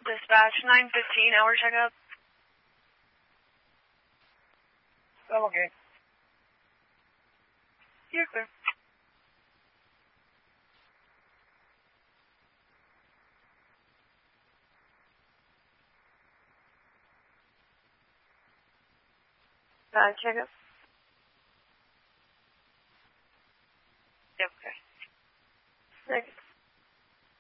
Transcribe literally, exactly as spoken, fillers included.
Dispatch nine fifteen, hour checkup. Oh, okay. You're clear. Uh, checkup. Yep, okay. Thanks.